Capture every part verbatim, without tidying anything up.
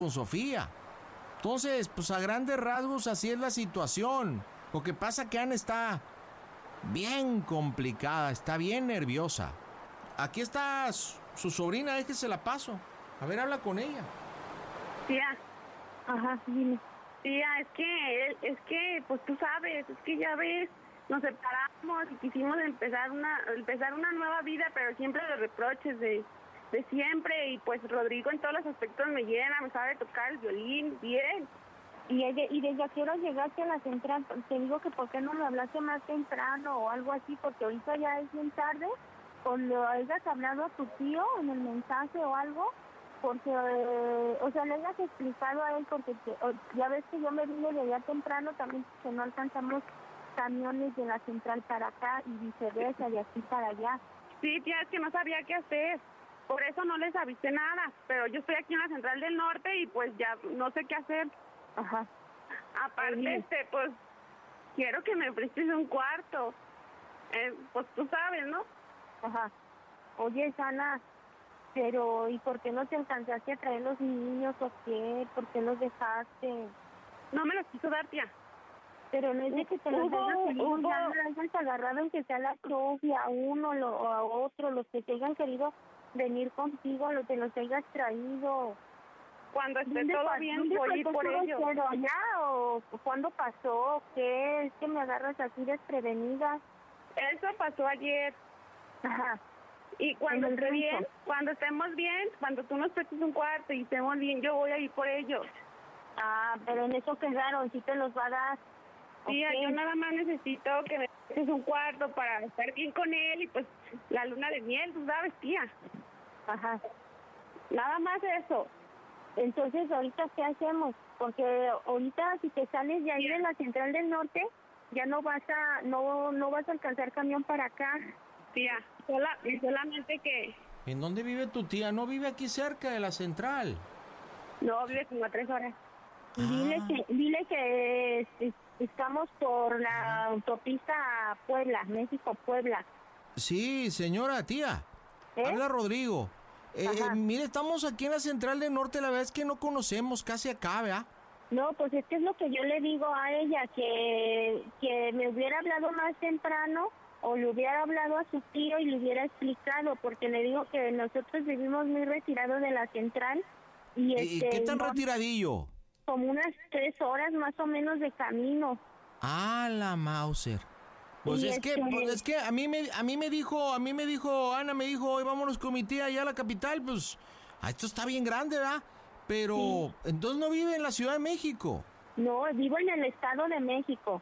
con Sofía. Entonces, pues a grandes rasgos así es la situación. Lo que pasa que Ana está bien complicada, está bien nerviosa. Aquí está su, su sobrina, déjese la paso. A ver, habla con ella. Tía, ajá, dime. Tía, es que, es que, pues tú sabes, es que ya ves, nos separamos y quisimos empezar una, empezar una nueva vida, pero siempre los reproches de, de siempre, y pues Rodrigo en todos los aspectos me llena, me sabe tocar el violín, bien. Y, y desde a qué hora llegaste a la central, te digo que por qué no me hablaste más temprano o algo así, porque ahorita ya es bien tarde, o le hayas hablado a tu tío en el mensaje o algo, porque, eh, o sea, le hayas explicado a él, porque te, o, ya ves que yo me vine de allá temprano también, que no alcanzamos camiones de la central para acá y viceversa, de aquí para allá. Sí, tía, es que no sabía qué hacer, por eso no les avisé nada, pero yo estoy aquí en la central del norte y pues ya no sé qué hacer. Ajá. Aparte, Oye. este, pues, quiero que me prestes un cuarto, eh, pues tú sabes, ¿no? Ajá. Oye, Sana, pero ¿y por qué no te alcanzaste a traer los niños o qué? ¿Por qué los dejaste? No me los quiso dar, tía. Pero no es de que te los hayas querido, ya no hayas agarrado en que sea la propia, a uno lo, o a otro, los que te hayan querido venir contigo, los te los hayas traído. Cuando esté todo bien, voy a ir por ellos. ¿Ya? ¿O cuándo pasó? ¿Qué? Es que me agarras así desprevenida. Eso pasó ayer. Ajá. Y cuando esté bien, cuando estemos bien, cuando tú nos prestes un cuarto y estemos bien, yo voy a ir por ellos. Ah, pero en eso quedaron, sí te los va a dar. Tía, okay. Yo nada más necesito que me prestes un cuarto para estar bien con él y pues la luna de miel, tú sabes, tía. Ajá. Nada más eso. Entonces, ¿ahorita qué hacemos? Porque ahorita si te sales de ahí de la central del norte, ya no vas a no no vas a alcanzar camión para acá. Tía, sola, solamente que... ¿En dónde vive tu tía? ¿No vive aquí cerca de la central? No, vive como a tres horas. Ah. Dile que, dile que es, estamos por la autopista Puebla, México-Puebla. Sí, señora, tía. ¿Eh? Habla Rodrigo. Eh, eh, mire, estamos aquí en la central del norte, la verdad es que no conocemos casi acá, ¿verdad? No, pues es que es lo que yo le digo a ella, que, que me hubiera hablado más temprano o le hubiera hablado a su tío y le hubiera explicado, porque le digo que nosotros vivimos muy retirados de la central. ¿Y, ¿Y este, qué tan no, retiradillo? Como unas tres horas más o menos de camino. Ah, la Mauser. Pues es este... que, pues es que a mí me, a mí me dijo, a mí me dijo, Ana me dijo, hoy vámonos con mi tía allá a la capital, pues, esto está bien grande, ¿verdad? Pero, sí. Entonces no vive en la Ciudad de México. No, vivo en el Estado de México.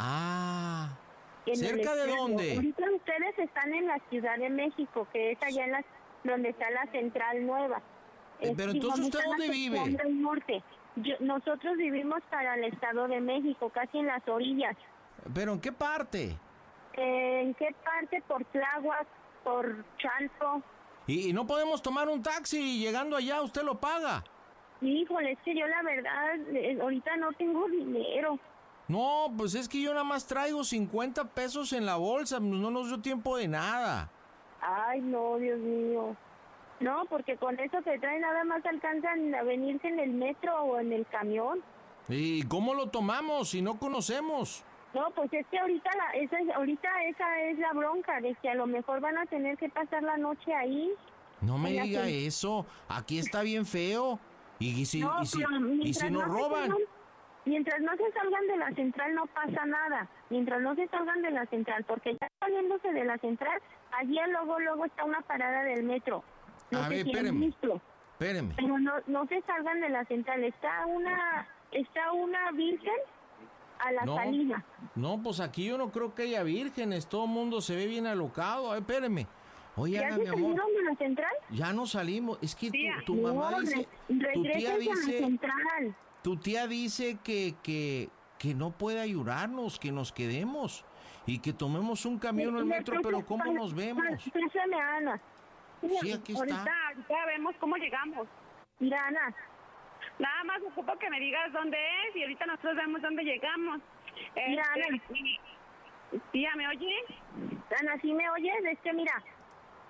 Ah, ¿cerca de dónde? Ahorita ustedes están en la Ciudad de México, que es allá en la, donde está la central nueva. Eh, pero entonces, ¿usted dónde vive? Del norte. Yo, nosotros vivimos para el Estado de México, casi en las orillas. ¿Pero en qué parte? Eh, ¿En qué parte? Por Tláhuac, por Chalco. ¿Y, y no podemos tomar un taxi y llegando allá usted lo paga? Híjole, es que yo la verdad, eh, ahorita no tengo dinero. No, pues es que yo nada más traigo cincuenta pesos en la bolsa, no nos dio tiempo de nada. Ay, no, Dios mío. No, porque con eso que traen nada más alcanzan a venirse en el metro o en el camión. ¿Y cómo lo tomamos si no conocemos? No, pues es que ahorita la, esa, ahorita esa es la bronca, de que a lo mejor van a tener que pasar la noche ahí. No me diga que... eso, aquí está bien feo. Y, y si, no, y si, y si nos no roban... Salgan, mientras no se salgan de la central no pasa nada, mientras no se salgan de la central, porque ya saliéndose de la central, allí luego, luego está una parada del metro. No a ver, espéreme, espéreme. Pero no, no se salgan de la central, está una, está una virgen a la no, salida. No, pues aquí yo no creo que haya vírgenes, todo el mundo se ve bien alocado. A ver, espéreme. Oye, ¿Ya Ana, se mi amor, salieron de la central? Ya no salimos, es que tía, tu, tu mamá no, dice, re, tu tía dice, a la central. tu tía dice que, que, que no puede ayudarnos, que nos quedemos y que tomemos un camión al metro, pero ¿cómo para, nos vemos? Pásame a Ana. Sí, aquí ahorita, está. Ahorita vemos cómo llegamos. Mira, Ana. Nada más ocupo que me digas dónde es y ahorita nosotros vemos dónde llegamos. Mira, este, Ana. Tía, ¿me oye? Ana, ¿sí me oyes? Es que mira,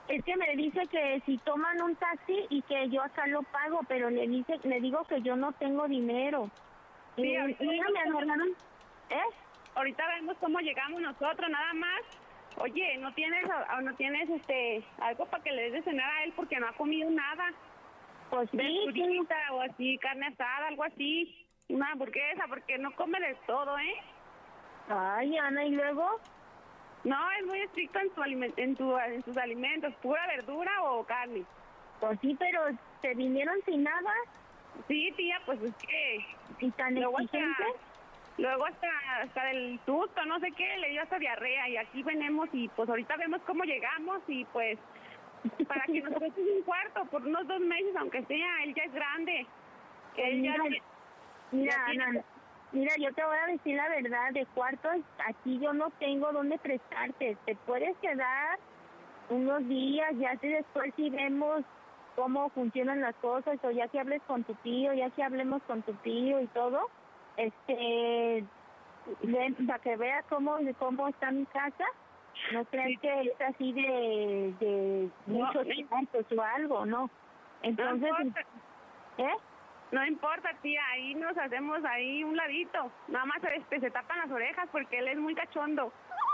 Es que me dice que si toman un taxi y que yo acá lo pago, pero le dice, le digo que yo no tengo dinero. Sí, y, ahorita y me vemos- agarraron, ¿eh? Ahorita vemos cómo llegamos nosotros, nada más. Oye, ¿no tienes o no tienes este algo para que le des de cenar a él porque no ha comido nada? Pues sí, sí. Verdurita o así, carne asada, algo así. Una hamburguesa, porque no come de todo, ¿eh? Ay, Ana, ¿y luego? No, es muy estricto en, su aliment en, tu, en sus alimentos, pura verdura o carne. Pues sí, pero ¿te vinieron sin nada? Sí, tía, pues es que ¿Y tan luego hasta, exigente? luego hasta, hasta del susto, no sé qué, le dio hasta diarrea y aquí venimos y pues ahorita vemos cómo llegamos y pues para que nos prestes un cuarto por unos dos meses, aunque sea, él ya es grande. Él ya, Mira, Mira, ya tiene- Ana, mira, yo te voy a decir la verdad, de cuartos aquí yo no tengo dónde prestarte. Te puedes quedar unos días, ya si después si vemos cómo funcionan las cosas, o ya que hables con tu tío, ya que hablemos con tu tío y todo, este, ven, para que veas cómo, cómo está mi casa. No creas que es así de, de No, muchos no. cuartos o algo, ¿no? no Entonces, importa, ¿eh? no importa, tía, ahí nos hacemos ahí un ladito. Nada más este, se tapan las orejas porque él es muy cachondo.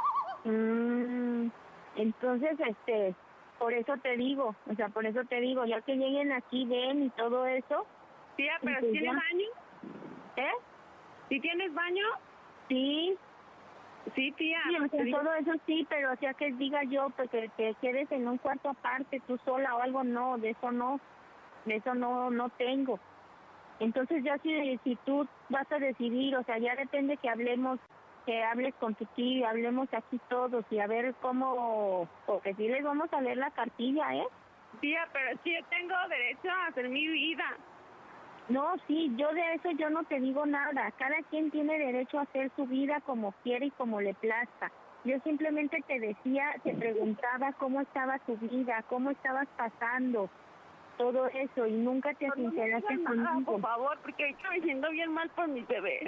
Mm, entonces, este, por eso te digo, o sea, por eso te digo, ya que lleguen aquí, ven y todo eso, Tía, pero pues ¿tienes ya. baño? ¿eh? ¿Sí tienes baño? Sí, Sí, tía. sí, o sea, te digo- todo eso sí, pero o sea que diga yo, pues que te quedes en un cuarto aparte, tú sola o algo, no, de eso no, de eso no, no tengo. Entonces ya si, si tú vas a decidir, o sea, ya depende que hablemos, que hables con tu tío, hablemos aquí todos y a ver cómo, porque sí les vamos a leer la cartilla, ¿eh? Tía, pero es que yo tengo derecho a hacer mi vida. No, sí, yo de eso yo no te digo nada. Cada quien tiene derecho a hacer su vida como quiere y como le plazca. Yo simplemente te decía, te preguntaba cómo estaba tu vida, cómo estabas pasando, todo eso, y nunca te No me sinceraste digas nada, por conmigo. favor, porque estoy siendo bien mal por mis bebés.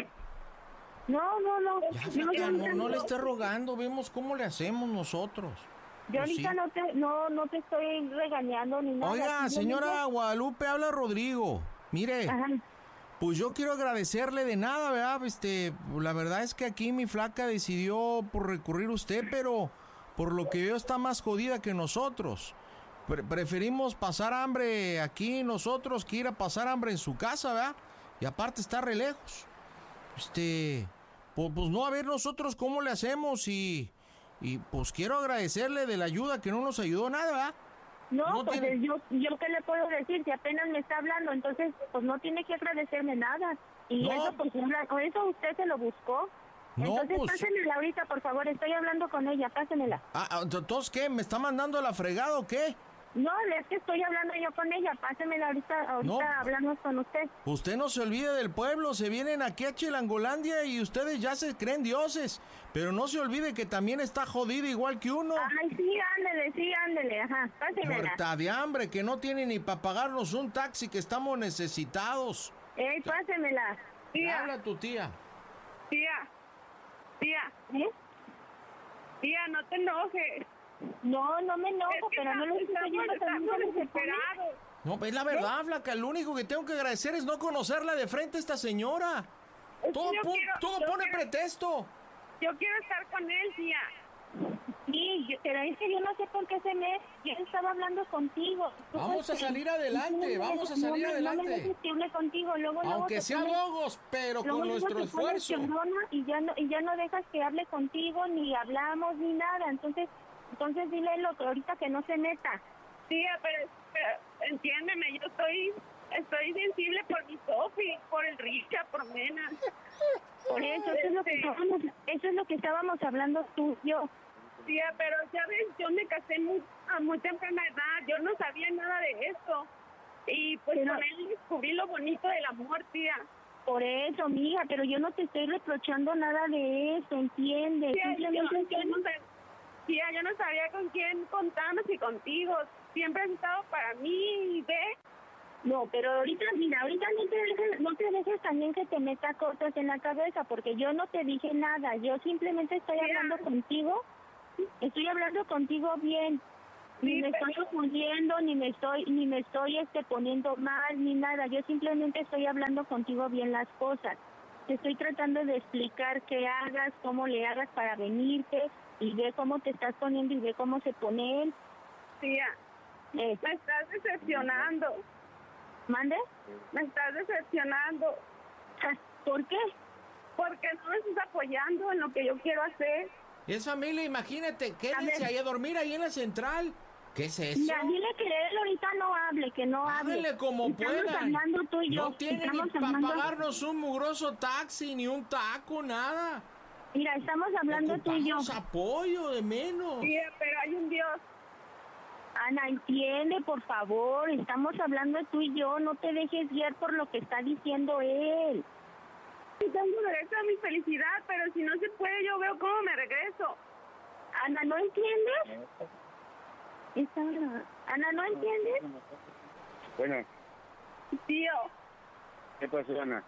No, no, no. Ya, No, flaca, yo no, ahorita no le esté rogando, vemos cómo le hacemos nosotros. Yo Pues ahorita sí. no te, no, no te estoy regañando ni nada. Oiga, simplemente- señora Guadalupe, habla Rodrigo. Mire, Ajá. pues yo quiero agradecerle de nada, ¿verdad? Este, la verdad es que aquí mi flaca decidió por recurrir a usted, pero por lo que veo está más jodida que nosotros. Pre- preferimos pasar hambre aquí nosotros que ir a pasar hambre en su casa, ¿verdad? Y aparte está re lejos. Este, pues, pues no, a ver nosotros cómo le hacemos y, y pues quiero agradecerle de la ayuda que no nos ayudó nada, ¿verdad? No, No pues tiene- yo, yo qué le puedo decir si apenas me está hablando, entonces pues no tiene que agradecerme nada. Y No, eso pues habla- o eso usted se lo buscó. No, Entonces pues- pásenmela ahorita, por favor, estoy hablando con ella, pásenmela. Ah, ah, entonces, ¿qué? ¿Me está mandando a la fregada o qué? No, es que estoy hablando yo con ella, pásenmela ahorita, ahorita No. hablamos con usted. Usted no se olvide del pueblo, se vienen aquí a Chilangolandia y ustedes ya se creen dioses, pero no se olvide que también está jodido igual que uno. Ay, sí, ándele, sí, ándele, ajá, pásenmela. Muerta de hambre, que no tiene ni para pagarnos un taxi, que estamos necesitados. Ey, pásenmela. Tía, Habla tu tía. tía, tía, ¿Eh? tía, no te enojes. No, no me enojo, Es que pero no le estoy estamos, yendo también estamos con ese desesperados. No, es la verdad, flaca, lo único que tengo que agradecer es no conocerla de frente a esta señora. Es que Todo, yo pu- quiero- todo yo pone quiero- pretexto. Yo quiero estar con él, tía. Sí, yo- pero es que yo no sé por qué se me... Yo estaba hablando contigo. Tú, Vamos a este, salir adelante, no me vamos a dejes- no salir me- adelante. No me dejes que hable contigo, luego, luego Aunque te sea pones- logos, pero luego, con luego nuestro te pones esfuerzo. llorona y ya no y ya no dejas que hable contigo, ni hablamos, ni nada. Entonces, entonces dile lo que ahorita que no se meta. Tía, pero, pero entiéndeme, yo estoy, estoy sensible por mi Sofi, por el Richa, por Mena. Por eso, eso es lo que Este, estábamos, eso es lo que estábamos hablando tú y yo. Tía, pero sabes, yo me casé muy, a muy temprana edad, yo no sabía nada de esto. Y pues Pero- con él descubrí lo bonito del amor, tía. Por eso, mija, pero yo no te estoy reprochando nada de eso, ¿entiendes? Tía, yo, Simplemente yo no sab- tía, yo no sabía con quién contar más que contigo. Siempre has estado para mí y ve. no, pero ahorita, mira, ahorita no te dejes, no te dejes también que te meta cosas en la cabeza, porque yo no te dije nada, yo simplemente estoy Mira. hablando contigo, estoy hablando contigo bien, Ni Sí, me pero- estoy confundiendo, ni me estoy, ni me estoy este poniendo mal, ni nada. Yo simplemente estoy hablando contigo bien las cosas. Te estoy tratando de explicar qué hagas, cómo le hagas para venirte, y ve cómo te estás poniendo y ve cómo se pone él. Tía, Eh, me estás decepcionando. ¿Mande? Me estás decepcionando. Ah, ¿Por qué? Porque no me estás apoyando en lo que yo quiero hacer. Es familia, imagínate, quédense ver. ahí a dormir ahí en la central. ¿Qué es eso? Mira, dile que él ahorita no hable, que no hable. Háganle como Estamos puedan. hablando tú y yo. No tienen ni Estamos para hablando- pagarnos un mugroso taxi, ni un taco, nada. Mira, estamos hablando tú y yo. Ocupamos apoyo de menos. Tía, pero hay un Dios. Ana, entiende, por favor. Estamos hablando tú y yo. No te dejes guiar por lo que está diciendo él. Sí tengo derecho a mi felicidad, pero si no se puede, yo veo cómo me regreso. Ana, ¿no entiendes? Está grabado. Ana, ¿no entiendes? Bueno, Tío, ¿qué pasó, Ana?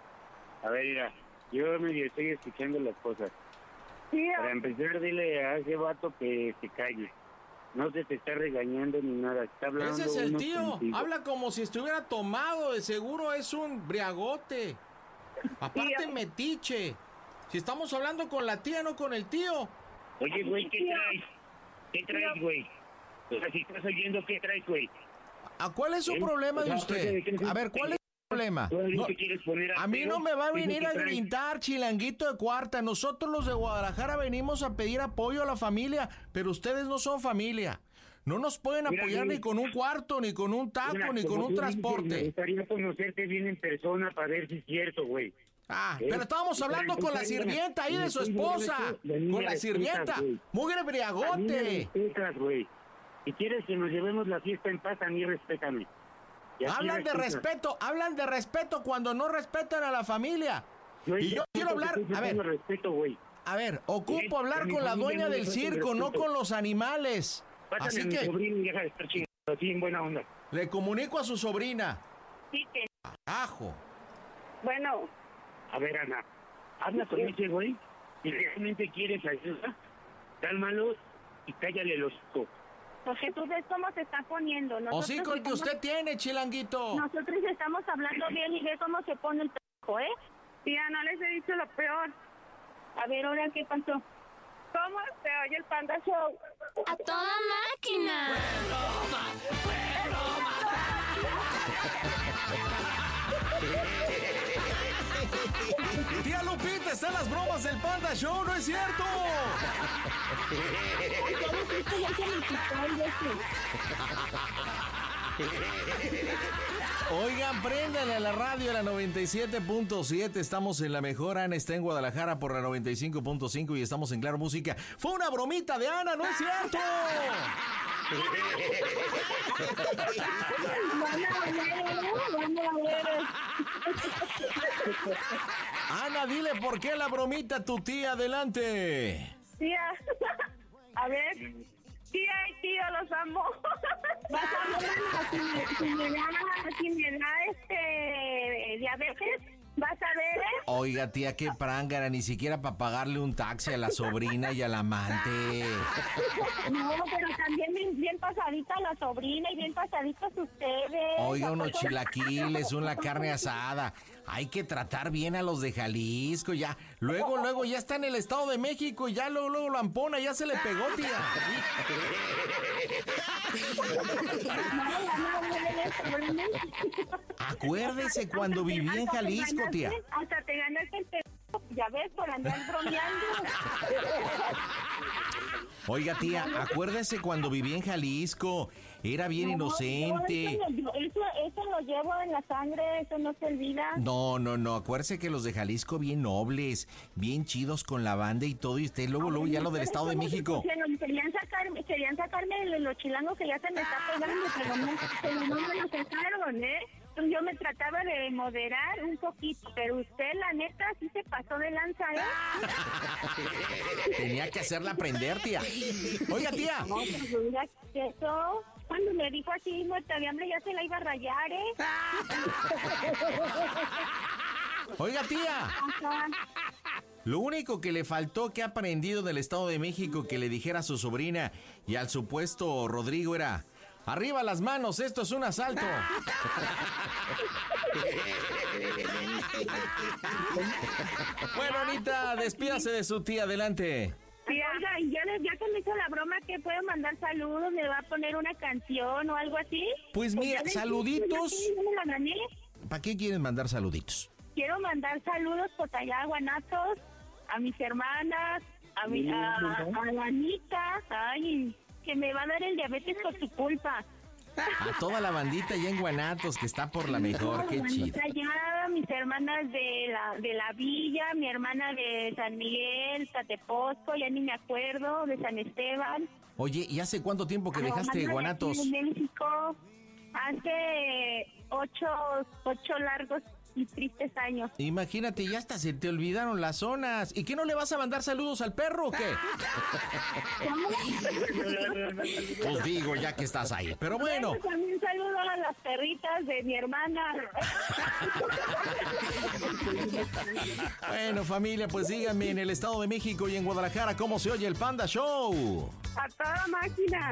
A ver, mira, yo medio estoy escuchando las cosas. tío, Para empezar, dile a ese vato que se calle. No se te está regañando ni nada, está hablando Ese es el uno tío. contigo. Habla como si estuviera tomado. De seguro es un briagote. Aparte, Tío. metiche. Si estamos hablando con la tía, no con el tío. Oye, güey, ¿qué Tío. traes? ¿Qué traes, güey? O sea, si estás oyendo, ¿qué traes, güey? ¿A cuál es su ¿Eh? problema O de sea, usted? ¿de qué- A ver, ¿cuál es su problema? ¿Todavía No, te quieres poner a a mí pedo? no me va a ¿Qué es lo venir que a traes? gritar, chilanguito de cuarta. Nosotros los de Guadalajara venimos a pedir apoyo a la familia, pero ustedes no son familia. No nos pueden Mira, apoyar güey. ni con un cuarto, ni con un taco, Mira, ni con como un tú dices, Me transporte. gustaría conocerte bien en persona para ver si es cierto, güey. Ah, ¿Eh? pero estábamos Y para hablando con la empezar, mira, sirvienta ahí me de su estoy esposa. borracho, y a mí me Con la respetas, sirvienta. güey. Mugre A mí me briagote. respetas, güey. Si quieres que nos llevemos la fiesta en paz, a mí respétame. Y así Hablan de respetas. respeto, hablan de respeto cuando no respetan a la familia. Güey, Y yo te quiero juro que hablar, estoy a ver, faltando respeto, güey. a ver, ocupo Sí, hablar a mi con la familia dueña no le del falta el circo, no respeto. con los animales. Pásame Así a mi que sobrino y deja de estar chingando así en buena onda. le comunico a su sobrina. Sí, que Ajo. bueno, A ver, Ana, habla con ese güey. Si realmente quieres ayuda, cálmalo y cállale los ojos. porque tú ves cómo se está poniendo. O sí con el que estamos- usted tiene, chilanguito. Nosotros estamos hablando bien y ve cómo se pone el trabajo, ¿eh? tía, no les he dicho lo peor. A ver, ahora, ¿qué pasó? ¿Cómo se oye el Panda Show? ¡A toda máquina! Tía Lupita, están las bromas del Panda Show, ¿no es cierto? Oigan, préndale a la radio a la noventa y siete punto siete. Estamos en la mejor. Ana está en Guadalajara por la noventa y cinco punto cinco y estamos en Claro Música. Fue una bromita de Ana, ¿no es cierto? Ana, dile por qué la bromita a tu tía. Adelante. Tía, a ver, tía y tío, los amo. Vas a ver, si me, si me da, si me da este diabetes, vas a ver, ¿eh? Oiga, tía, qué prángara, ni siquiera para pagarle un taxi a la sobrina y al amante. No, pero también bien, bien pasadita la sobrina y bien pasaditos ustedes. Oiga, unos Tampoco- chilaquiles, una carne asada. Hay que tratar bien a los de Jalisco, ya. Luego, luego, ya está en el Estado de México y ya luego, luego lo ampona, ya se le pegó, tía. Acuérdese cuando vivía en Jalisco, tía. Hasta te ganaste el pedo, ya ves, por andar bromeando. Oiga, tía, acuérdese cuando vivía en Jalisco. Era bien No, inocente. no, eso, lo- eso, eso lo llevo en la sangre, eso no se olvida. No, no, no, acuérdese que los de Jalisco bien nobles, bien chidos con la banda y todo, y usted luego, luego ya lo del Estado de México. Querían, querían, sacar, querían sacarme de los chilangos que ya se me está pegando, pero no, pero no me lo sacaron, ¿eh? Entonces yo me trataba de moderar un poquito, pero usted, la neta, sí se pasó de lanza, ¿eh? Tenía que hacerla aprender, tía. Oiga, tía. No, pues mira, eso, cuando me dijo así, muerta de hambre, ya se la iba a rayar, ¿eh? Oiga, tía. Ajá. Lo único que le faltó que ha aprendido del Estado de México que le dijera a su sobrina y al supuesto Rodrigo era: ¡arriba las manos, esto es un asalto! Bueno, Anita, despídase de su tía, adelante. Sí, oiga, y ya, ya que me hizo la broma, que puedo mandar saludos, me va a poner una canción o algo así. Pues mira, ya le- saluditos. ya me la gané. ¿Para qué quieren mandar saluditos? Quiero mandar saludos por allá a Guanatos, a mis hermanas, a mi, a, a la Anita, ay, que me va a dar el diabetes por su culpa. A toda la bandita allá en Guanatos, que está por la mejor, qué chido. Allá, mis hermanas de la de la villa, mi hermana de San Miguel, Tateposco, ya ni me acuerdo, de San Esteban. Oye, ¿y hace cuánto tiempo que Mi dejaste hermana de Guanatos? aquí en México, hace ocho, ocho largos y tristes años. Imagínate, ya hasta se te olvidaron las zonas. ¿Y qué, no le vas a mandar saludos al perro o qué? Pues digo, ya que estás ahí. Pero bueno. Bueno, también saludo a las perritas de mi hermana. Bueno, familia, pues díganme en el Estado de México y en Guadalajara cómo se oye el Panda Show. A toda máquina.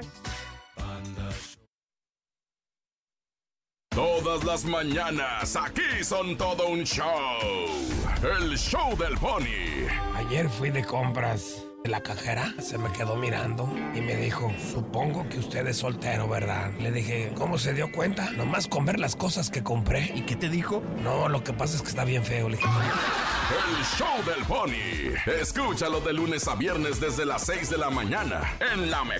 Todas las mañanas, aquí son todo un show. El show del Pony. Ayer fui de compras. La cajera se me quedó mirando y me dijo: supongo que usted es soltero, ¿verdad? Le dije: ¿cómo se dio cuenta? Nomás con ver las cosas que compré. ¿Y qué te dijo? No, lo que pasa es que está bien feo. Le dije: El show del Pony. Escúchalo de lunes a viernes desde las seis de la mañana en la mejor.